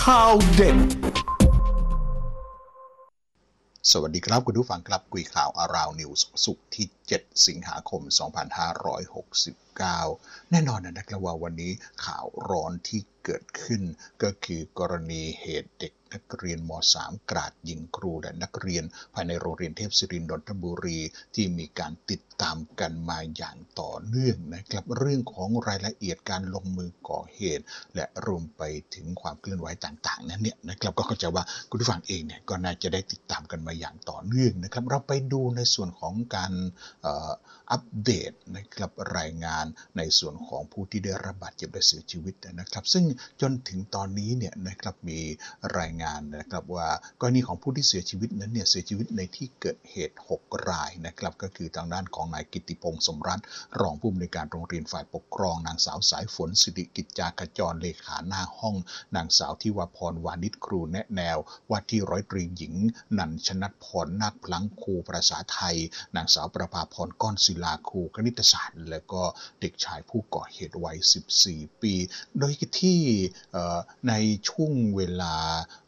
ข่าวเด่นสวัสดีครับคุณผู้ฟังครับคุยข่าวอาราวนิวส์ศุกร์ที่7สิงหาคม2569แน่นอนนะครับว่าวันนี้ข่าวร้อนที่เกิดขึ้นก็คือกรณีเหตุเด็กนักเรียนม.3 กราดยิงครูและนักเรียนภายในโรงเรียนเทพศิรินทร์นนทบุรีที่มีการติดตามกันมาอย่างต่อเนื่องนะครับเรื่องของรายละเอียดการลงมือก่อเหตุและรวมไปถึงความเคลื่อนไหวต่างๆนั้นเนี่ยนะครับก็เข้าใจว่าคุณผู้ฟังเองเนี่ยก็น่าจะได้ติดตามกันมาอย่างต่อเนื่องนะครับเราไปดูในส่วนของการอัปเดตนะครับรายงานในส่วนของผู้ที่ได้รับบาดเจ็บและเสียชีวิตนะครับซึ่งจนถึงตอนนี้เนี่ยนะครับมีรายงานนะครับว่ากรณีของผู้ที่เสียชีวิตนั้นเนี่ยเสียชีวิตในที่เกิดเหตุ6รายนะครับก็คือทางด้านของนายกิตติพงษ์สมรัตน์รองผู้อำนวยการโรงเรียนฝ่ายปกครองนางสาวสายฝนสิริกิจจาขจรเลขาหน้าห้องนางสาวทิวาพรวานิชครูแนะแนวว่าที่ร้อยตรีหญิงนันชนัทพรนาคพลังครูภาษาไทยนางสาวประภาพรก้อนศิลาครูคณิตศาสตร์และก็เด็กชายผู้ก่อเหตุวัย14ปีโดยที่ในช่วงเวลา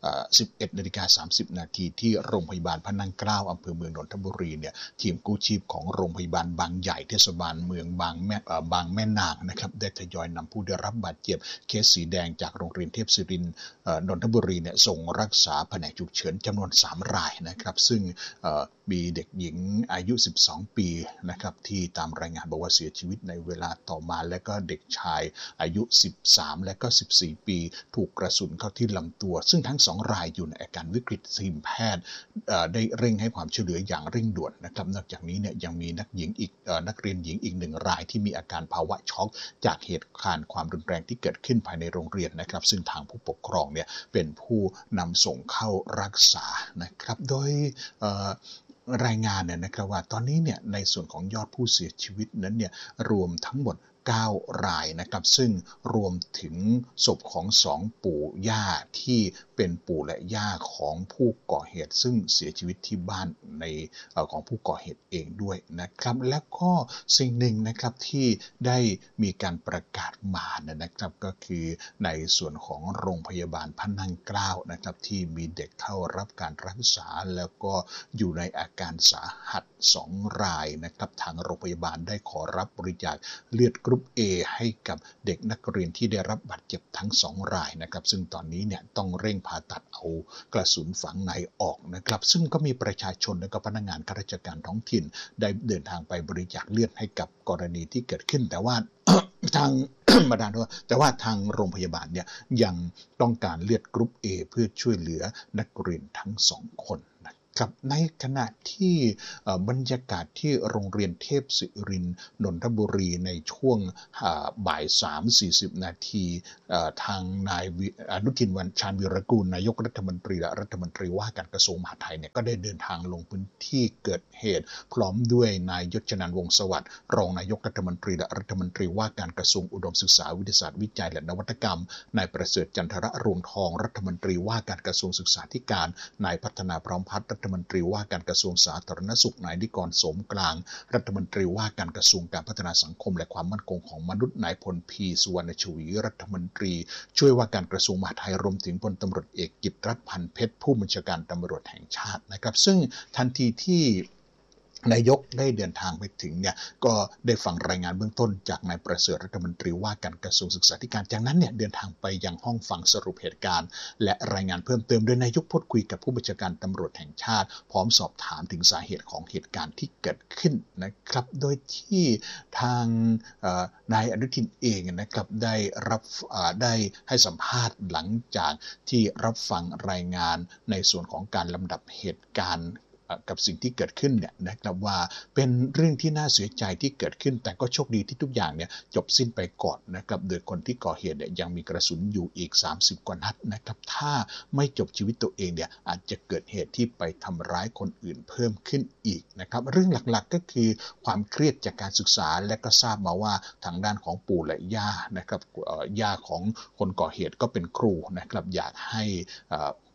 11:30 นาทีที่โรงพยาบาลพระนั่งเกล้าอำเภอเมืองนนทบุรีเนี่ยทีมกู้ชีพของโรงพยาบาลบางใหญ่เทศบาลเมืองบางแม่นางนะครับได้ทยอยนำผู้ได้รับบาดเจ็บเคสสีแดงจากโรงเรียนเทพศิรินทร์นนทบุรีเนี่ยส่งรักษาแผนกฉุกเฉินจำนวน3รายนะครับซึ่งมีเด็กหญิงอายุ12ปีนะครับที่ตามรายงานบอกว่าเสียชีวิตในเวลาต่อมาและก็เด็กชายอายุ13และก็14ปีถูกกระสุนเข้าที่ลำตัวซึ่งทั้ง2รายอยู่ในอาการวิกฤตทีมแพทย์ได้เร่งให้ความช่วยเหลืออย่างเร่งด่วนนะครับนอกจากนี้เนี่ยยังมีนักเรียนหญิงอีก1รายที่มีอาการภาวะช็อกจากเหตุการณ์ความรุนแรงที่เกิดขึ้นภายในโรงเรียนนะครับซึ่งทางผู้ปกครองเนี่ยเป็นผู้นำส่งเข้ารักษานะครับโดยรายงานเนี่ยนะครับว่าตอนนี้เนี่ยในส่วนของยอดผู้เสียชีวิตนั้นเนี่ยรวมทั้งหมด9รายนะครับซึ่งรวมถึงศพของ2ปู่ย่าที่เป็นปู่และย่าของผู้ก่อเหตุซึ่งเสียชีวิตที่บ้านในของผู้ก่อเหตุเองด้วยนะครับและก็สิ่งหนึ่งนะครับที่ได้มีการประกาศมานะครับก็คือในส่วนของโรงพยาบาลพระนั่งเกล้านะครับที่มีเด็กเข้ารับการรักษาแล้วก็อยู่ในอาการสาหัส2รายนะครับทางโรงพยาบาลได้ขอรับบริจาคเลือดกรุ๊ป A ให้กับเด็กนักเรียนที่ได้รับบาดเจ็บทั้ง2รายนะครับซึ่งตอนนี้เนี่ยต้องเร่งผ่าตัดเอากระสุนฝังในออกนะครับซึ่งก็มีประชาชนและก็พนักงานข้าราชการท้องถิ่นได้เดินทางไปบริจาคเลือดให้กับกรณีที่เกิดขึ้นแต่ว่า ทาง มาดานว่าแต่ว่าทางโรงพยาบาลเนี่ยยังต้องการเลือดกรุ๊ป A เพื่อช่วยเหลือนักเรียนทั้ง2คนครับในขณะที่บรรยากาศที่โรงเรียนเทพศิรินทร์นนทบุรีในช่วงบ่าย 3:40 นาทีทางนายอนุทินชาญวีรกูลนายกรัฐมนตรีและรัฐมนตรีว่าการกระทรวงมหาดไทยเนี่ยก็ได้เดินทางลงพื้นที่เกิดเหตุพร้อมด้วยนายยศนันท์วงศ์สวัสดิ์รองนายกรัฐมนตรีและรัฐมนตรีว่าการกระทรวงอุดมศึกษาวิทยาศาสตร์วิจัยและนวัตกรรมนายประเสริฐจันทระรวงทองรัฐมนตรีว่าการกระทรวงศึกษาธิการนายพัฒนาพร้อมพัฒน์รัฐมนตรีว่าการกระทรวงสาธารณสุขนายนิกร สมกลางรัฐมนตรีว่าการกระทรวงการพัฒนาสังคมและความมั่นคงของมนุษย์นายพลพีสุวรรณชวีรัฐมนตรีช่วยว่าการกระทรวงมหาดไทยรวมถึงพลตำรวจเอกกิตติรัตน์พันเพชรผู้บัญชาการตำรวจแห่งชาตินะครับซึ่งทันทีที่นายกได้เดินทางไปถึงเนี่ยก็ได้ฟังรายงานเบื้องต้นจากนายประเสริฐรัฐมนตรีว่าการกระทรวงศึกษาธิการจากนั้นเนี่ยเดินทางไปยังห้องฟังสรุปเหตุการณ์และรายงานเพิ่มเติมโดยนายกพูดคุยกับผู้บัญชาการตำรวจแห่งชาติพร้อมสอบถามถึงสาเหตุของเหตุการณ์ที่เกิดขึ้นนะครับโดยที่ทางนายอนุทินเองนะครับได้ให้สัมภาษณ์หลังจากที่รับฟังรายงานในส่วนของการลำดับเหตุการณ์กับสิ่งที่เกิดขึ้นเนี่ยนะครับว่าเป็นเรื่องที่น่าเสียใจที่เกิดขึ้นแต่ก็โชคดีที่ทุกอย่างเนี่ยจบสิ้นไปก่อนนะครับโดยคนที่ก่อเหตุเนี่ยยังมีกระสุนอยู่อีก30กว่านัดนะครับถ้าไม่จบชีวิตตัวเองเนี่ยอาจจะเกิดเหตุที่ไปทำร้ายคนอื่นเพิ่มขึ้นอีกนะครับเรื่องหลักๆก็คือความเครียดจากการศึกษาและก็ทราบมาว่าทางด้านของปู่และย่านะครับย่าของคนก่อเหตุก็เป็นครูนะครับอยากให้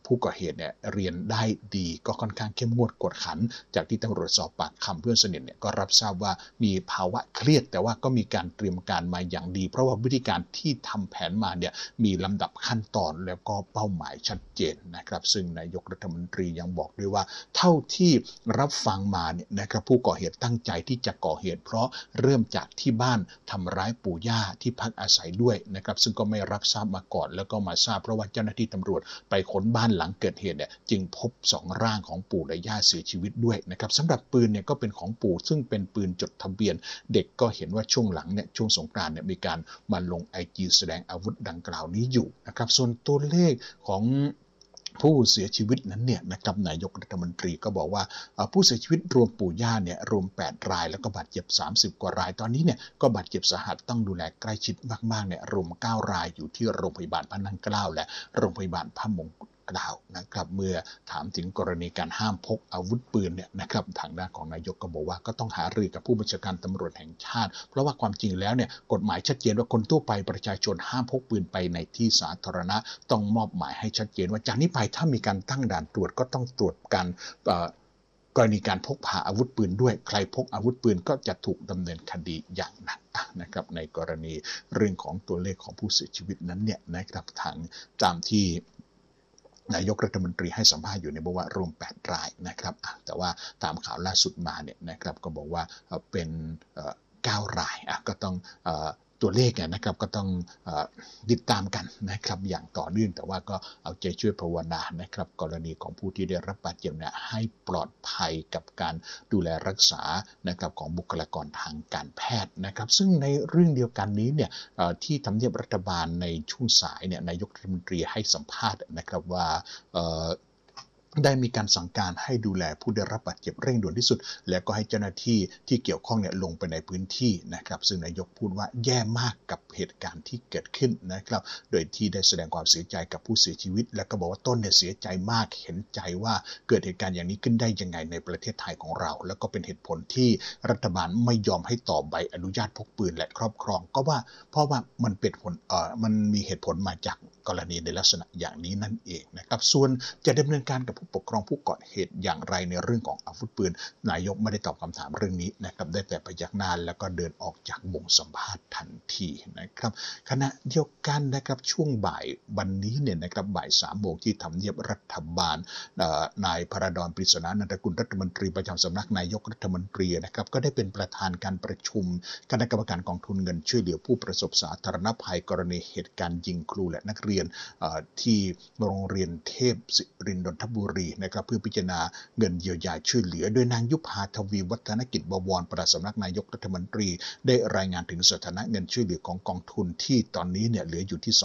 ผู้ก่อเหตุเนี่ยเรียนได้ดีก็ค่อนข้างเข้มงวดกวดขันจากที่ตำรวจสอบปากคำเพื่อนสนิทเนี่ยก็รับทราบว่ามีภาวะเครียดแต่ว่าก็มีการเตรียมการมาอย่างดีเพราะว่าวิธีการที่ทำแผนมาเนี่ยมีลำดับขั้นตอนแล้วก็เป้าหมายชัดเจนนะครับซึ่งนายกรัฐมนตรียังบอกด้วยว่าเท่าที่รับฟังมาเนี่ยนะครับผู้ก่อเหตุตั้งใจที่จะก่อเหตุเพราะเริ่มจากที่บ้านทำร้ายปู่ย่าที่พักอาศัยด้วยนะครับซึ่งก็ไม่รับทราบมาก่อนแล้วก็มาทราบเพราะว่าเจ้าหน้าที่ตำรวจไปค้นบ้านหลังเกิดเหตุเนี่ยจึงพบ2ร่างของปู่และย่าเสียชีวิตด้วยนะครับสำหรับปืนเนี่ยก็เป็นของปู่ซึ่งเป็นปืนจดทะเบียนเด็กก็เห็นว่าช่วงหลังเนี่ยช่วงสงกรานต์เนี่ยมีการมาลง IG แสดงอาวุธดังกล่าวนี้อยู่นะครับส่วนตัวเลขของผู้เสียชีวิตนั้นเนี่ยนะครับนายกรัฐมนตรีก็บอกว่าผู้เสียชีวิตรวมปู่ย่าเนี่ยรวม8รายแล้วก็บาดเจ็บ30กว่ารายตอนนี้เนี่ยก็บาดเจ็บสาหัสต้องดูแลใกล้ชิดมากๆเนี่ยรวม9รายอยู่ที่โรงพยาบาลพระนั่งเกล้าและโรงพยาบาลพระมงกุฎเกล้านะครับเมื่อถามถึงกรณีการห้ามพกอาวุธปืนเนี่ยนะครับทางด้านของนายกก็บอกว่าก็ต้องหารือกับผู้บัญชาการตำรวจแห่งชาติเพราะว่าความจริงแล้วเนี่ยกฎหมายชัดเจนว่าคนทั่วไปประชาชนห้ามพกปืนไปในที่สาธารณะต้องมอบหมายให้ชัดเจนว่าจากนี้ไปถ้ามีการตั้งด่านตรวจก็ต้องตรวจกันกรณีการพกพาอาวุธปืนด้วยใครพกอาวุธปืนก็จะถูกดำเนินคดีอย่างหนักนะครับในกรณีเรื่องของตัวเลขของผู้เสียชีวิตนั้นเนี่ยนะครับทางตามที่นายกรัฐมนตรีให้สัมภาษณ์อยู่ในบอกว่ารวม8รายนะครับแต่ว่าตามข่าวล่าสุดมาเนี่ยนะครับก็บอกว่าเป็น9รายก็ต้องตัวเลขนะครับก็ต้องติดตามกันนะครับอย่างต่อเนื่องแต่ว่าก็เอาใจช่วยภาวนานะครับกรณีของผู้ที่ได้รับบาดเจ็บเนี่ยให้ปลอดภัยกับการดูแลรักษานะครับของบุคลากรทางการแพทย์นะครับซึ่งในเรื่องเดียวกันนี้เนี่ยที่ทำเนียบรัฐบาลในช่วงสายเนี่ยนายกรัฐมนตรีให้สัมภาษณ์นะครับว่าได้มีการสั่งการให้ดูแลผู้ได้รับบาดเจ็บเร่งด่วนที่สุดและก็ให้เจ้าหน้าที่ที่เกี่ยวข้องเนี่ยลงไปในพื้นที่นะครับซึ่งนายกพูดว่าแย่มากกับเหตุการณ์ที่เกิดขึ้นนะครับโดยที่ได้แสดงความเสียใจกับผู้เสียชีวิตและก็บอกว่าต้นเนี่ยเสียใจมากเห็นใจว่าเกิดเหตุการณ์อย่างนี้ขึ้นได้ยังไงในประเทศไทยของเราแล้วก็เป็นเหตุผลที่รัฐบาลไม่ยอมให้ต่อใบอนุญาตพกปืนและครอบครองก็ว่าเพราะว่ามันเป็นผลมันมีเหตุผลมาจากกรณีในลักษณะอย่างนี้นั่นเองนะครับส่วนจะดำเนินการกับผู้ปกครองผู้ก่อเหตุอย่างไรในเรื่องของอาวุธปืนนายกไม่ได้ตอบคำถามเรื่องนี้นะครับได้แต่พยักหน้าแล้วก็เดินออกจากวงสัมภาษณ์ทันทีนะครับขณะเดียวกันนะครับช่วงบ่ายวันนี้เนี่ยนะครับบ่าย3 โมงที่ทำเนียบรัฐบาลนายพระดอนปริศนานันทกุลรัฐมนตรีประจำสำนักนายกรัฐมนตรีนะครับก็ได้เป็นประธานการประชุมคณะกรรมการกองทุนเงินช่วยเหลือผู้ประสบสาธารณภัยกรณีเหตุการณ์ยิงครูและนักเรียนที่โรงเรียนเทพศิรินทร์นนทบุรีนะครับเพื่อพิจารณาเงินเยียวยาช่วยเหลือโดยนางยุพาทวีวัฒนกิจบวรปลัดสำนักนายกรัฐมนตรีได้รายงานถึงสถานะเงินช่วยเหลือของกองทุนที่ตอนนี้เนี่ยเหลืออยู่ที่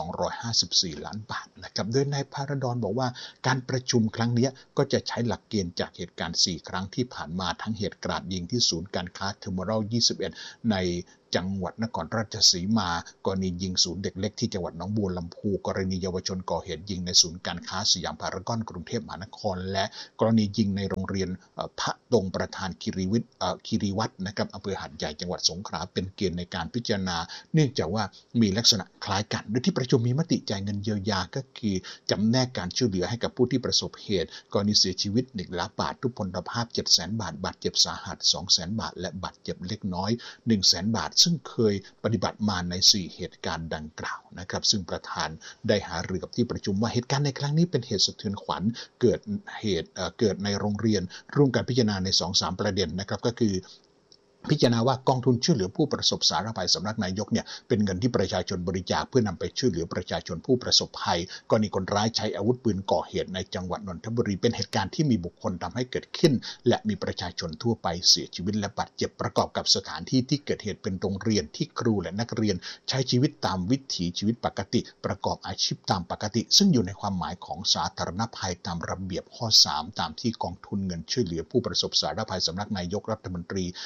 254ล้านบาทนะครับโดยนายพระดอนบอกว่าการประชุมครั้งนี้ก็จะใช้หลักเกณฑ์จากเหตุการณ์4ครั้งที่ผ่านมาทั้งเหตุกราดยิงที่ศูนย์การค้าเทอร์มินอล21ในจังหวัดนครราชสีมากรณียิงศูนย์เด็กเล็กที่จังหวัดหนองบัวลำพูกรณีเยาวชนก่อเหตุยิงในศูนย์การค้าสยามพารากอนกรุงเทพมหานครและกรณียิงในโรงเรียนพระตรงประธานคีรีวัฒน์นะครับอำเภอหาดใหญ่จังหวัดสงขลาเป็นเกณฑ์ในการพิจารณาเนื่องจากว่ามีลักษณะคล้ายกันโดยที่ประชุมมีมติจ่ายเงินเยียวยาก็คือจำแนกการช่วยเหลือให้กับผู้ที่ประสบเหตุกรณีเสียชีวิต1 ล้านบาททุพพลภาพ 700,000 บาทบาดเจ็บสาหัส 200,000 บาทและบาดเจ็บเล็กน้อย 100,000 บาทซึ่งเคยปฏิบัติมาใน4เหตุการณ์ดังกล่าวนะครับซึ่งประธานได้หารือกับที่ประชุมว่าเหตุการณ์ในครั้งนี้เป็นเหตุสะเทือนขวัญเกิดในโรงเรียนร่วมกันพิจารณาใน 2-3 ประเด็นนะครับก็คือพิจารณาว่ากองทุนช่วยเหลือผู้ประสบสาธารณภัยสำนักนายกเนี่ยเป็นเงินที่ประชาชนบริจาคเพื่อนำไปช่วยเหลือประชาชนผู้ประสบภัยกรณีคนร้ายใช้อาวุธปืนก่อเหตุในจังหวัดนนทบุรีเป็นเหตุการณ์ที่มีบุคคลทำให้เกิดขึ้นและมีประชาชนทั่วไปเสียชีวิตและบาดเจ็บประกอบกับสถานที่ที่เกิดเหตุเป็นโรงเรียนที่ครูและนักเรียนใช้ชีวิตตามวิถีชีวิตปกติประกอบอาชีพตามปกติซึ่งอยู่ในความหมายของสาธารณภัยตามระเบียบข้อ3ตามที่กองทุนเงินช่วยเหลือผู้ประสบสาธารณภัยสำนักนายกรัฐมนตรีจะ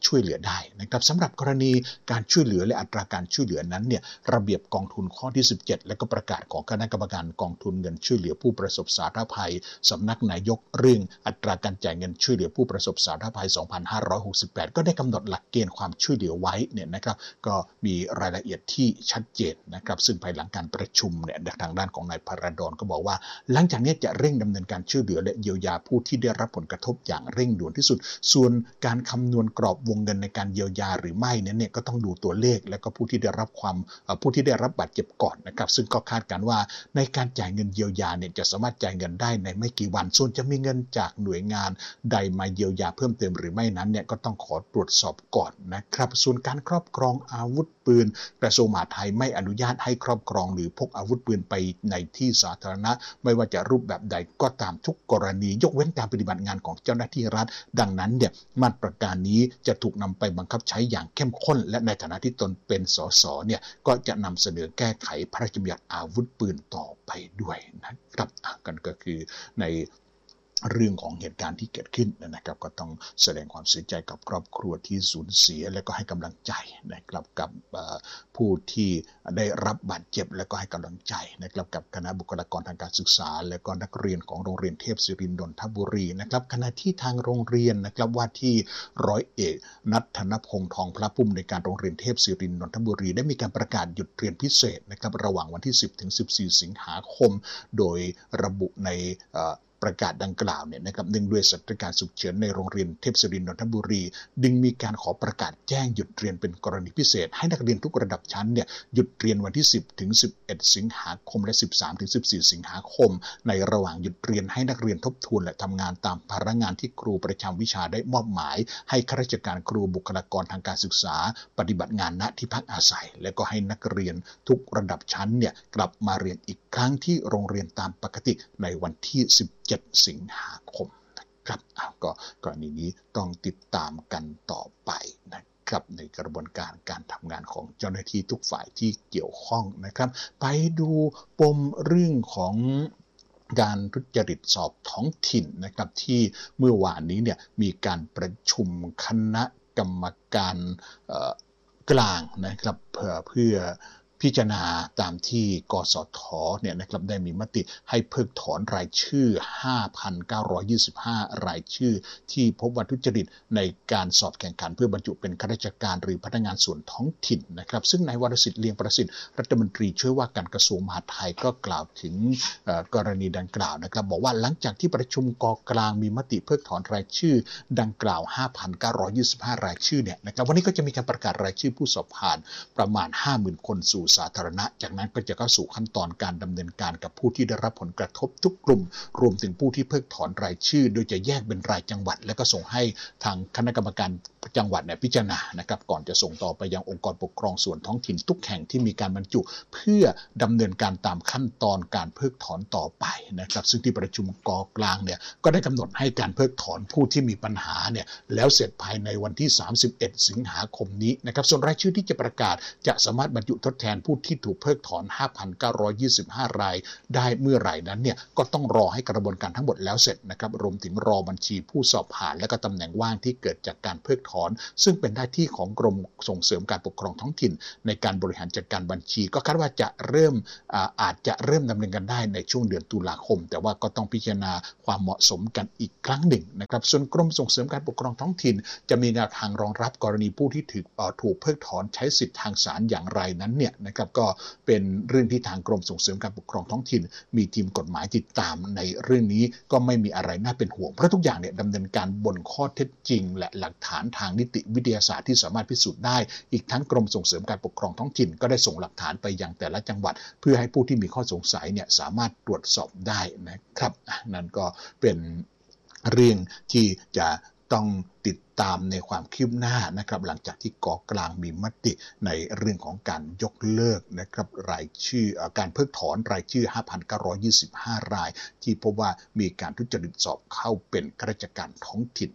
ช่วยเหลือได้นะครับสำหรับกรณีการช่วยเหลือและอัตราการช่วยเหลือนั้นเนี่ยระเบียบกองทุนข้อที่17และก็ประกาศของคณะกรรมการกองทุนเงินช่วยเหลือผู้ประสบสาธารณภัยสำนักนายกเรื่องอัตราการจ่ายเงินช่วยเหลือผู้ประสบสาธารณภัย2568ก็ได้กำหนดหลักเกณฑ์ความช่วยเหลือไว้เนี่ยนะครับก็มีรายละเอียดที่ชัดเจนนะครับซึ่งภายหลังการประชุมเนี่ยทางด้านของนายพระดอนก็บอกว่าหลังจากนี้จะเร่งดำเนินการช่วยเหลือและเยียวยาผู้ที่ได้รับผลกระทบอย่างเร่งด่วนที่สุดส่วนการคำนวณกรอบวงเงินในการเยียวยาหรือไม่เนี่ยก็ต้องดูตัวเลขและก็ผู้ที่ได้รับบาดเจ็บก่อนนะครับซึ่งก็คาดการว่าในการจ่ายเงินเยียวยาเนี่ยจะสามารถจ่ายเงินได้ในไม่กี่วันส่วนจะมีเงินจากหน่วยงานใดมาเยียวยาเพิ่มเติมหรือไม่นั้นเนี่ยก็ต้องขอตรวจสอบก่อนนะครับส่วนการครอบครองอาวุธปืนกระทรวงมหาดไทยไม่อนุญาตให้ครอบครองหรือพกอาวุธปืนไปในที่สาธารณะไม่ว่าจะรูปแบบใดก็ตามทุกกรณียกเว้นการปฏิบัติงานของเจ้าหน้าที่รัฐดังนั้นเนี่ยมาตรการนี้จะถูกนำไปบังคับใช้อย่างเข้มข้นและในฐานะที่ตนเป็นสสเนี่ยก็จะนำเสนอแก้ไขพระราชบัญญัติอาวุธปืนต่อไปด้วยนะครับกันก็คือในเรื่องของเหตุการณ์ที่เกิดขึ้นนะครับก็ต้องแสดงความเสียใจกับครอบครัวที่สูญเสียและก็ให้กำลังใจนะครับกับผู้ที่ได้รับบาดเจ็บและก็ให้กำลังใจนะครับกับคณะบุคลากรทางการศึกษาและก็นักเรียนของโรงเรียนเทพศิรินทร์นนทบุรีนะครับขณะที่ทางโรงเรียนนะครับว่าที่ร้อยเอกณัฐนพงษ์ทองพระพุ่มในการโรงเรียนเทพศิรินทร์นนทบุรีได้มีการประกาศหยุดเรียนพิเศษนะครับระหว่างวันที่10 ถึง 14 สิงหาคมโดยระบุในประกาศดังกล่าวเนี่ยนะครับเนื่องด้วยสถานการณ์ฉุกเฉินในโรงเรียนเทพศิรินทร์นนทบุรีดึงมีการขอประกาศแจ้งหยุดเรียนเป็นกรณีพิเศษให้นักเรียนทุกระดับชั้นเนี่ยหยุดเรียนวันที่10 ถึง 11 สิงหาคมและ13 ถึง 14 สิงหาคมในระหว่างหยุดเรียนให้นักเรียนทบทวนและทำงานตามภาระงานที่ครูประจำวิชาได้มอบหมายให้ข้าราชการครูบุคลากรทางการศึกษาปฏิบัติงานณที่พักอาศัยและก็ให้นักเรียนทุกระดับชั้นเนี่ยกลับมาเรียนอีกครั้งที่โรงเรียนตามปกติในวันที่17 สิงหาคมนะครับก็กรณีนี้ต้องติดตามกันต่อไปนะครับในกระบวนการการทำงานของเจ้าหน้าที่ทุกฝ่ายที่เกี่ยวข้องนะครับไปดูปมเรื่องของการทุจริตสอบท้องถิ่นนะครับที่เมื่อวานนี้เนี่ยมีการประชุมคณะกรรมการกลางนะครับเพื่อพิจารณาตามที่กสทเนี่ยนะครับได้มีมติให้เพิกถอนรายชื่อ 5,925 รายชื่อที่พบว่าทุจริตในการสอบแข่งขันเพื่อบรรจุเป็นข้าราชการหรือพนักงานส่วนท้องถิ่นนะครับซึ่งนายวรสิทธิ์เลียงประสิทธิ์รัฐมนตรีช่วยว่าการกระทรวงมหาดไทยก็กล่าวถึงกรณีดังกล่าวนะครับบอกว่าหลังจากที่ประชุมกกลางมีมติเพิกถอนรายชื่อดังกล่าว 5,925 รายชื่อเนี่ยนะครับวันนี้ก็จะมีการประกาศรายชื่อผู้สอบผ่านประมาณ 50,000 คนสู่สาธารณะจากนั้นก็จะเข้าสู่ขั้นตอนการดำเนินการกับผู้ที่ได้รับผลกระทบทุกกลุ่มรวมถึงผู้ที่เพิกถอนรายชื่อโดยจะแยกเป็นรายจังหวัดและก็ส่งให้ทางคณะกรรมการจังหวัดพิจารณานะครับก่อนจะส่งต่อไปยังองค์กรปกครองส่วนท้องถิ่นทุกแห่งที่มีการบรรจุเพื่อดำเนินการตามขั้นตอนการเพิกถอนต่อไปนะครับซึ่งที่ประชุมกกลางเนี่ยก็ได้กำหนดให้การเพิกถอนผู้ที่มีปัญหาเนี่ยแล้วเสร็จภายในวันที่31 สิงหาคมนี้นะครับส่วนรายชื่อที่จะประกาศจะสามารถบรรจุทดแทนผู้ที่ถูกเพิกถอน 5,925 รายได้เมื่อไหร่นั้นเนี่ยก็ต้องรอให้กระบวนการทั้งหมดแล้วเสร็จนะครับรวมถึงรอบัญชีผู้สอบผ่านและก็ตำแหน่งว่างที่เกิดจากการเพิกถอนซึ่งเป็นหน้าที่ของกรมส่งเสริมการปกครองท้องถิ่นในการบริหารจัดการบัญชีก็คาดว่าอาจจะเริ่มดำเนินการได้ในช่วงเดือนตุลาคมแต่ว่าก็ต้องพิจารณาความเหมาะสมกันอีกครั้งหนึ่งนะครับส่วนกรมส่งเสริมการปกครองท้องถิ่นจะมีแนวทางรองรับกรณีผู้ที่ถูกเพิกถอนใช้สิทธิทางศาลอย่างไรนั้นเนี่ยนะครับก็เป็นเรื่องที่ทางกรมส่งเสริมการปกครองท้องถิ่นมีทีมกฎหมายติดตามในเรื่องนี้ก็ไม่มีอะไรน่าเป็นห่วงเพราะทุกอย่างเนี่ยดำเนินการบนข้อเท็จจริงและหลักฐานทางนิติวิทยาศาสตร์ที่สามารถพิสูจน์ได้อีกทั้งกรมส่งเสริมการปกครองท้องถิ่นก็ได้ส่งหลักฐานไปยังแต่ละจังหวัดเพื่อให้ผู้ที่มีข้อสงสัยเนี่ยสามารถตรวจสอบได้นะครับนั่นก็เป็นเรื่องที่จะต้องติดตามในความคืบหน้านะครับหลังจากที่กกลางมีมติในเรื่องของการยกเลิกนะครับรายชื่อการเพิกถอนรายชื่อ 5,925 รายที่พบว่ามีการทุจริตสอบเข้าเป็นข้าราชการท้องถิ่นนั่น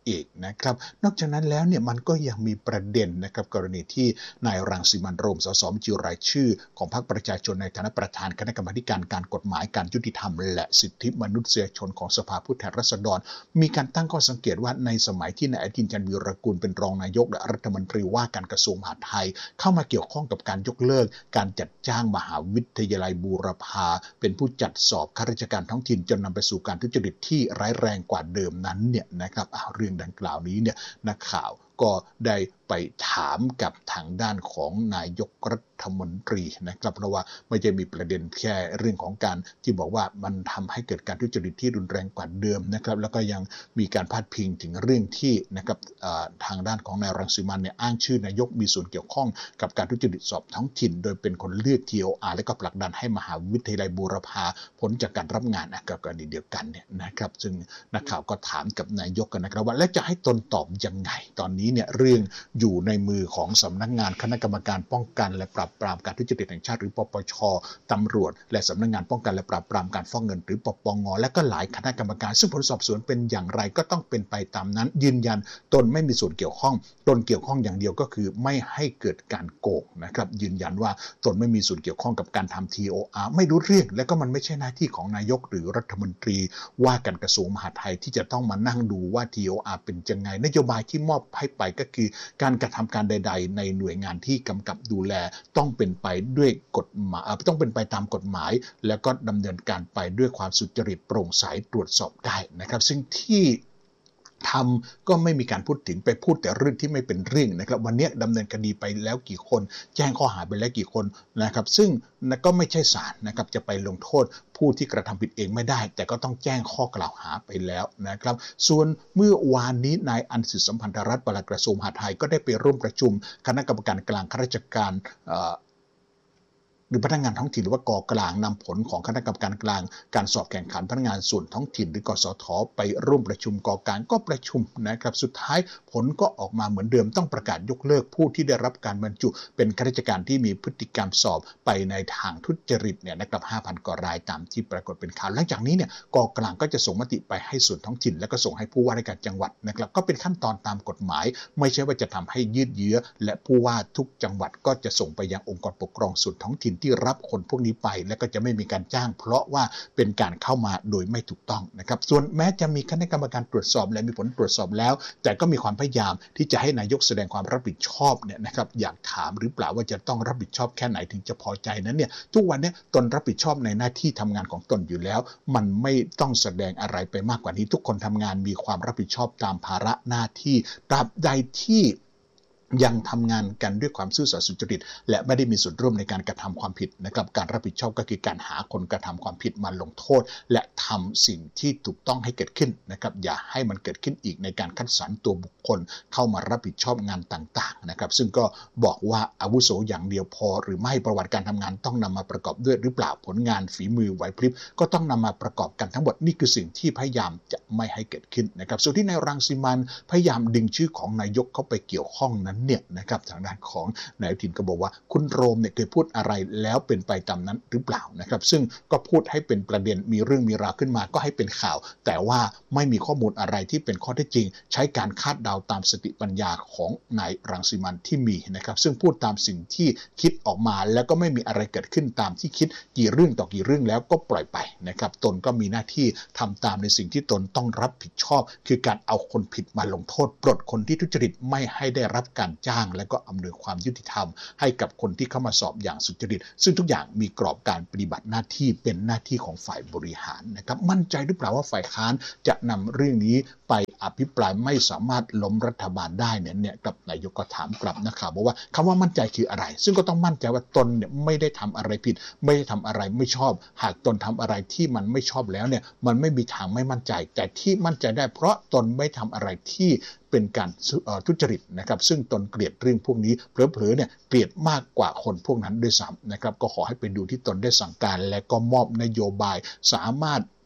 อีกนะครับนอกจากนั้นแล้วเนี่ยมันก็ยังมีประเด็นนะครับกรณีที่นายรังสิมันต์โรมสสบัญชีรายชื่อของพรรคประชาชนในฐานะประธานคณะกรรมาธิการการกฎหมายการยุติธรรมและสิทธิมนุษยชนของสภาผู้แทนราษฎรมีการตั้งข้อสังเกตว่าในสมัยที่นายอนุทินชาญวีรกูลเป็นรองนายกและรัฐมนตรีว่าการกระทรวงมหาดไทยเข้ามาเกี่ยวข้องกับการยกเลิกการจัดจ้างมหาวิทยาลัยบูรพาเป็นผู้จัดสอบข้าราชการท้องถิ่นจนนำไปสู่การทุจริตที่ร้ายแรงกว่าเดิมนั้นเนี่ยนะครับเรื่องดังกล่าวนี้เนี่ยนักข่าวก็ได้ไปถามกับทางด้านของนายกรัฐมนตรีนะครับเพราะว่าไม่ใช่มีประเด็นแค่เรื่องของการที่บอกว่ามันทำให้เกิดการทุจริตที่รุนแรงกว่าเดิมนะครับแล้วก็ยังมีการพาดพิงถึงเรื่องที่นะครับทางด้านของนายรังสิมันต์เนี่ยอ้างชื่อนายกมีส่วนเกี่ยวข้องกับการทุจริตสอบท้องถิ่นโดยเป็นคนเลือก TOR และก็ผลักดันให้มหาวิทยาลัยบูรพาพ้นจากการรับงานกับกรณีเดียวกันเนี่ยนะครับซึ่งนักข่าวก็ถามกับนายกกันนะครับว่าแล้วจะให้ตนตอบยังไงตอนนี้เนี่ยเรื่องอยู่ในมือของสำนักงานคณะกรรมการป้องกันและปราบปรามการทุจริตแห่งชาติหรือปปช.ตำรวจและสำนักงานป้องกันและปราบปรามการฟอกเงินหรือปปง.และก็หลายคณะกรรมการซึ่งผลสอบสวนเป็นอย่างไรก็ต้องเป็นไปตามนั้นยืนยันตนไม่มีส่วนเกี่ยวข้องตนเกี่ยวข้องอย่างเดียวก็คือไม่ให้เกิดการโกงนะครับยืนยันว่าตนไม่มีส่วนเกี่ยวข้องกับการทำ TOR ไม่รู้เรื่องและก็มันไม่ใช่หน้าที่ของนายกหรือรัฐมนตรีว่าการกระทรวงมหาดไทยที่จะต้องมานั่งดูว่า TOR เป็นยังไงนโยบายที่มอบให้ไปก็คือการกระทำการใดๆในหน่วยงานที่กำกับดูแลต้องเป็นไปด้วยกฎหมายต้องเป็นไปตามกฎหมายแล้วก็ดำเนินการไปด้วยความสุจริตโปร่งใสตรวจสอบได้นะครับซึ่งที่ทำก็ไม่มีการพูดถึงไปพูดแต่เรื่องที่ไม่เป็นเรื่องนะครับวันนี้ดำเนินคดีไปแล้วกี่คนแจ้งข้อหาไปแล้วกี่คนนะครับซึ่งก็ไม่ใช่ศาลนะครับจะไปลงโทษผู้ที่กระทำผิดเองไม่ได้แต่ก็ต้องแจ้งข้อกล่าวหาไปแล้วนะครับส่วนเมื่อวานนี้นายอันสิทธิสัมพันธรัฐปลัดกระทรวงมหาดไทยก็ได้ไปร่วมประชุมคณะกรรมการกลางข้าราชการหรือพนักงานท้องถิ่นหรือว่ากกลางนำผลของคณะกรรมการกลางการสอบแข่งขันพนักงานส่วนท้องถิ่นหรือกสทไปร่วมประชุมกกลางก็ประชุมนะครับสุดท้ายผลก็ออกมาเหมือนเดิมต้องประกาศยกเลิกผู้ที่ได้รับการบรรจุเป็นข้าราชการที่มีพฤติกรรมสอบไปในทางทุจริตเนี่ยนะครับ 5,000 กว่ารายตามที่ปรากฏเป็นข่าวหลังจากนี้เนี่ยกกลางก็จะส่งมติไปให้ส่วนท้องถิ่นแล้วก็ส่งให้ผู้ว่าราชการจังหวัดนะครับก็เป็นขั้นตอนตามกฎหมายไม่ใช่ว่าจะทำให้ยืดเยื้อและผู้ว่าทุกจังหวัดก็จะส่งไปยังองค์กรปกครองส่วนท้องถิ่นที่รับคนพวกนี้ไปแล้วก็จะไม่มีการจ้างเพราะว่าเป็นการเข้ามาโดยไม่ถูกต้องนะครับส่วนแม้จะมีคณะกรรมการตรวจสอบและมีผลตรวจสอบแล้วแต่ก็มีความพยายามที่จะให้นายกแสดงความรับผิดชอบเนี่ยนะครับอยากถามหรือเปล่าว่าจะต้องรับผิดชอบแค่ไหนถึงจะพอใจนั้นเนี่ยทุกวันนี้ตนรับผิดชอบในหน้าที่ทำงานของตนอยู่แล้วมันไม่ต้องแสดงอะไรไปมากกว่านี้ทุกคนทำงานมีความรับผิดชอบตามภาระหน้าที่ตราบใดที่ยังทำงานกันด้วยความซื่อสัตย์สุจริตและไม่ได้มีส่วนร่วมในการกระทำความผิดนะครับการรับผิดชอบก็คือการหาคนกระทำความผิดมาลงโทษและทำสิ่งที่ถูกต้องให้เกิดขึ้นนะครับอย่าให้มันเกิดขึ้นอีกในการคัดสรรตัวบุคคลเข้ามารับผิดชอบงานต่างๆนะครับซึ่งก็บอกว่าอาวุโสอย่างเดียวพอหรือไม่ประวัติการทำงานต้องนำมาประกอบด้วยหรือเปล่าผลงานฝีมือไหวพริบก็ต้องนำมาประกอบกันทั้งหมดนี่คือสิ่งที่พยายามจะไม่ให้เกิดขึ้นนะครับส่วนที่นายรังสิมันต์พยายามดึงชื่อของนายกเข้าไปเกี่ยวข้องนั้นเนี่ยนะครับทางด้านของนายอนุทินก็บอกว่าคุณโรมเนี่ยเคยพูดอะไรแล้วเป็นไปตามนั้นหรือเปล่านะครับซึ่งก็พูดให้เป็นประเด็นมีเรื่องมีราวขึ้นมาก็ให้เป็นข่าวแต่ว่าไม่มีข้อมูลอะไรที่เป็นข้อเท็จจริงใช้การคาดเดาตามสติปัญญาของนายรังสิมันต์ที่มีนะครับซึ่งพูดตามสิ่งที่คิดออกมาแล้วก็ไม่มีอะไรเกิดขึ้นตามที่คิดกี่เรื่องต่อกี่เรื่องแล้วก็ปล่อยไปนะครับตนก็มีหน้าที่ทำตามในสิ่งที่ตนต้องรับผิดชอบคือการเอาคนผิดมาลงโทษปลดคนที่ทุจริตไม่ให้ได้รับการจ้างและก็อำนวยความยุติธรรมให้กับคนที่เข้ามาสอบอย่างสุจริตซึ่งทุกอย่างมีกรอบการปฏิบัติหน้าที่เป็นหน้าที่ของฝ่ายบริหารนะครับมั่นใจหรือเปล่าว่าฝ่ายค้านจะนำเรื่องนี้ไปอภิปรายไม่สามารถล้มรัฐบาลได้เนี่ยกับนายกก็ถามกลับนะครับบอกว่าคำว่ามั่นใจคืออะไรซึ่งก็ต้องมั่นใจว่าตนเนี่ยไม่ได้ทำอะไรผิดไม่ได้ทำอะไรไม่ชอบหากตนทำอะไรที่มันไม่ชอบแล้วเนี่ยมันไม่มีทางไม่มั่นใจแต่ที่มั่นใจได้เพราะตนไม่ทำอะไรที่เป็นการทุจริตนะครับซึ่งตนเกลียดเรื่องพวกนี้เผลอๆเนี่ยเกลียดมากกว่าคนพวกนั้นด้วยซ้ำนะครับก็ขอให้ไปดูที่ตนได้สั่งการและก็มอบนโยบายสามารถ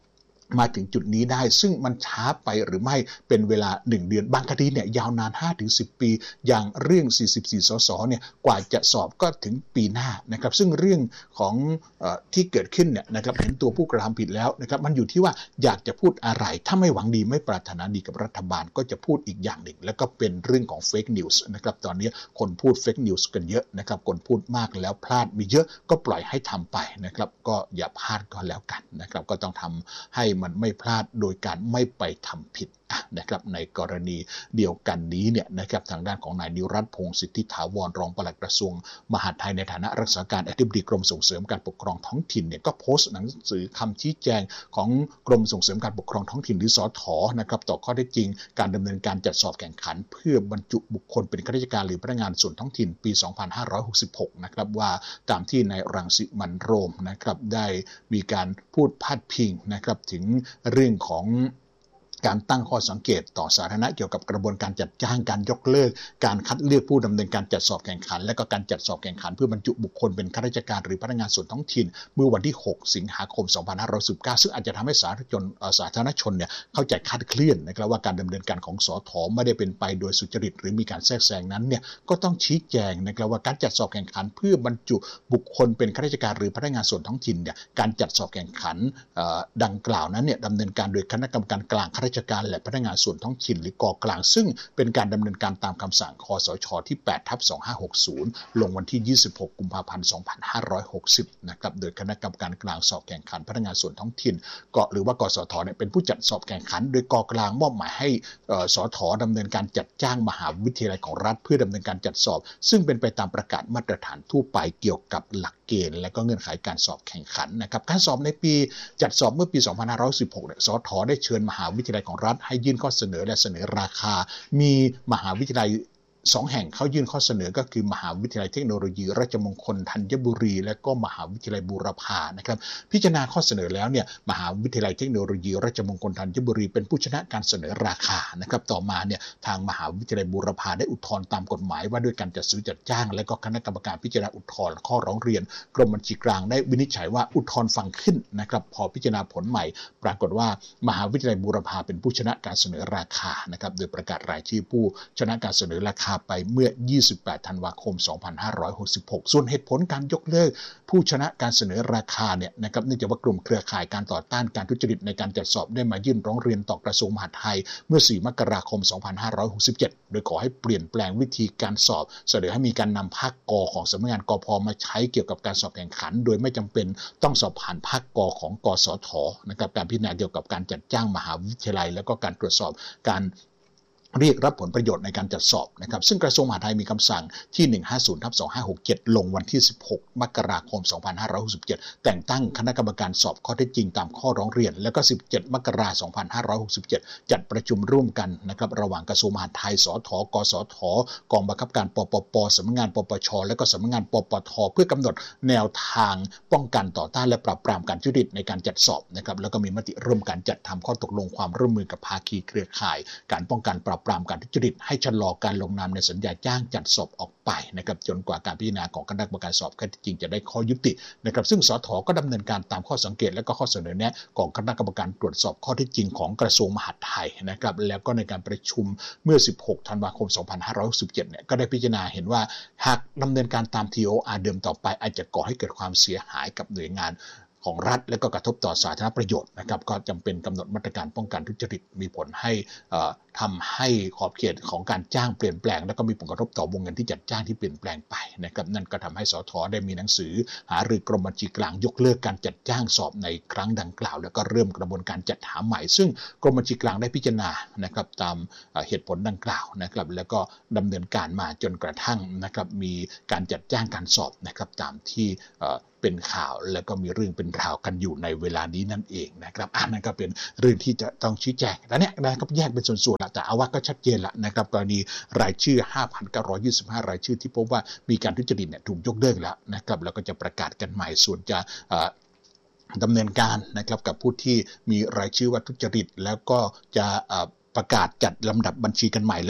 มาถึงจุดนี้ได้ซึ่งมันช้าไปหรือไม่เป็นเวลา1 เดือนบางคดีเนี่ยยาวนาน 5-10 ปีอย่างเรื่อง44 สสเนี่ยกว่าจะสอบก็ถึงปีหน้านะครับซึ่งเรื่องของที่เกิดขึ้นเนี่ยนะครับเห็นตัวผู้กระทำผิดแล้วนะครับมันอยู่ที่ว่าอยากจะพูดอะไรถ้าไม่หวังดีไม่ปรารถนาดีกับรัฐบาลก็จะพูดอีกอย่างหนึ่งแล้วก็เป็นเรื่องของเฟกนิวส์นะครับตอนนี้คนพูดเฟกนิวส์กันเยอะนะครับคนพูดมากแล้วพลาดมีเยอะก็ปล่อยให้ทำไปนะครับก็อย่าพลาดก็แล้วกันนะครับก็ต้องทำให้มันไม่พลาดโดยการไม่ไปทำผิดนะครับในกรณีเดียวกันนี้เนี่ยนะครับทางด้านของนายนิรัตน์พงษ์สิทธิถาวรรองปลัดกระทรวงมหาดไทยในฐานะรักษาการอธิบดีกรมส่งเสริมการปกครองท้องถิ่นเนี่ยก็โพสต์หนังสือคำชี้แจงของกรมส่งเสริมการปกครองท้องถิ่นหรือสท.นะครับต่อข้อเท็จจริงการดำเนินการจัดสอบแข่งขันเพื่อบรรจุบุคคลเป็นข้าราชการหรือพนักงานส่วนท้องถิ่นปี 2566 นะครับว่าตามที่นายรังสิมันต์โรมนะครับได้มีการพูดพาดพิงนะครับถึงเรื่องของการตั้งข้อสังเกตต่อสาธารณะเกี่ยวกับกระบวนการจัดจ้างการยกเลิกการคัดเลือกผู้ดำเนินการจัดสอบแข่งขันและก็การจัดสอบแข่งขันเพื่อบรรจุบุคคลเป็นข้าราชการหรือพนักงานส่วนท้องถิ่นเมื่อวันที่ 6 สิงหาคม 2519 ซึ่งอาจจะทำให้สาธารณชนเนี่ยเข้าใจคลาดเคลื่อนนะครับว่าการดำเนินการของสท.ไม่ได้เป็นไปโดยสุจริตหรือมีการแทรกแซงนั้นเนี่ยก็ต้องชี้แจงนะครับว่าการจัดสอบแข่งขันเพื่อบรรจุบุคคลเป็นข้าราชการหรือพนักงานส่วนท้องถิ่นเนี่ยการจัดสอบแข่งขันดังกล่าวนั้นเนี่ยดำเนินการโดยคณะกรรมการกลางข้าราชการและพนักงานส่วนท้องถิ่นหรือกกลางซึ่งเป็นการดำเนินการตามคำสั่งคสชที่ 8/2560 ลงวันที่ 26 กุมภาพันธ์ 2560 นะครับโดยคณะกรรมการกลางสอบแข่งขันพนักงานส่วนท้องถิ่นหรือว่ากสทเนี่ยเป็นผู้จัดสอบแข่งขันโดยกกลางมอบหมายให้สทดำเนินการจัดจ้างมหาวิทยาลัยของรัฐเพื่อดำเนินการจัดสอบซึ่งเป็นไปตามประกาศมาตรฐานทั่วไปเกี่ยวกับหลักเกณฑ์และก็เงื่อนไขการสอบแข่งขันนะครับการสอบในปีจัดสอบเมื่อปี 2516 เนี่ยสทได้เชิญมหาวิทยาลัยของรัฐให้ยื่นข้อเสนอและเสนอราคามีมหาวิทยาลัย2 แห่งเข้ายื่นข้อเสนอก็คือมหาวิทยาลัยเทคโนโลยีราชมงคลธัญบุรีและก็มหาวิทยาลัยบูรพานะครับพิจารณาข้อเสนอแล้วเนี่ยมหาวิทยาลัยเทคโนโลยีราชมงคลธัญบุรีเป็นผู้ชนะการเสนอราคานะครับต่อมาเนี่ยทางมหาวิทยาลัยบูรพาได้อุทธรณ์ตามกฎหมายว่าด้วยการจัดซื้อจัดจ้างและก็คณะกรรมการพิจารณาอุทธรณ์ข้อร้องเรียนกรมบัญชีกลางได้วินิจฉัยว่าอุทธรณ์ฟังขึ้นนะครับพอพิจารณาผลใหม่ปรากฏว่ามหาวิทยาลัยบูรพาเป็นผู้ชนะการเสนอราคานะครับโดยประกาศรายชื่อผู้ชนะการเสนอราคาไปเมื่อ28 ธันวาคม 2566 ส่วนเหตุผลการยกเลิกผู้ชนะการเสนอราคาเนี่ยนะครับเนื่องจากว่ากลุ่มเครือข่ายการต่อต้านการทุจริตในการจัดสอบได้มายื่นร้องเรียนต่อกระทรวงมหาดไทยเมื่อ 4 มกราคม 2567 โดยขอให้เปลี่ยนแปลงวิธีการสอบเสนอให้มีการนำภาคก.ของสำนักงานกพ.มาใช้เกี่ยวกับการสอบแข่งขันโดยไม่จำเป็นต้องสอบผ่านภาคก.ของกสท.นะครับการพิจารณาเกี่ยวกับการจัดจ้างมหาวิทยาลัยแล้วก็การตรวจสอบการเรียกรับผลประโยชน์ในการจัดสอบนะครับซึ่งกระทรวงมหาดไทยมีคำสั่งที่ 150/2567 ลงวันที่ 16 มกราคม 2567 แต่งตั้งคณะกรรมการสอบข้อเท็จจริงตามข้อร้องเรียนและก็ 17 มกราคม 2567 จัดประชุมร่วมกันนะครับระหว่างกระทรวงมหาดไทยสท.กสท.กองบังคับการปปป.สำนักงานปปช.และก็สำนักงานปปท.เพื่อกำหนดแนวทางป้องกันต่อต้านและปราบปรามการทุจริตในการจัดสอบนะครับแล้วก็มีมติร่วมกันจัดทำข้อตกลงความร่วมมือกับภาคีเครือข่ายการป้องกันปราบปรามการทุจริตให้ชะลอการลงนามในสัญญาจ้างจัดสอบออกไปนะครับจนกว่าการพิจารณาของคณะกรรมการสอบข้อเท็จจริงจะได้ข้อยุตินะครับซึ่งสท.ก็ดำเนินการตามข้อสังเกตและก็ข้อเสนอแนะของคณะกรรมการตรวจสอบข้อเท็จจริงของกระทรวงมหาดไทยนะครับแล้วก็ในการประชุมเมื่อ 16 ธันวาคม 2567 เนี่ยก็ได้พิจารณาเห็นว่าหากดำเนินการตาม TOR เดิมต่อไปอาจจะก่อให้เกิดความเสียหายกับหน่วยงานของรัฐและก็กระทบต่อสาธารณประโยชน์นะครับก็จำเป็นกำหนดมาตรการป้องกันทุจริตมีผลให้ทำให้ขอบเขตของการจ้างเปลี่ยนแปลงและก็มีผลกระทบต่อวงเงินที่จัดจ้างที่เปลี่ยนแปลงไปนะครับนั่นก็ทำให้สท.ได้มีหนังสือหารือกรมบัญชีกลางยกเลิกการจัดจ้างสอบในครั้งดังกล่าวแล้วก็เริ่มกระบวนการจัดหาใหม่ซึ่งกรมบัญชีกลางได้พิจารณานะครับตามเหตุผลดังกล่าวนะครับแล้วก็ดำเนินการมาจนกระทั่งนะครับมีการจัดจ้างการสอบนะครับตามที่เป็นข่าวแล้วก็มีเรื่องเป็นราวกันอยู่ในเวลานี้นั่นเองนะครับนั่นก็เป็นเรื่องที่จะต้องชี้แจงแล้วเนี่ยนะครับแยกเป็นส่วนๆแต่เอาว่าก็ชัดเจนละนะครับกรณีรายชื่อ 5,925 รายชื่อที่พบว่ามีการทุจริตเนี่ยถูกยกเลิกแล้วนะครับแล้วก็จะประกาศกันใหม่ส่วนจะดำเนินการนะครับกับผู้ที่มีรายชื่อว่าทุจริตแล้วก็จะประกาศจัดลำดับบัญชีกันใหม่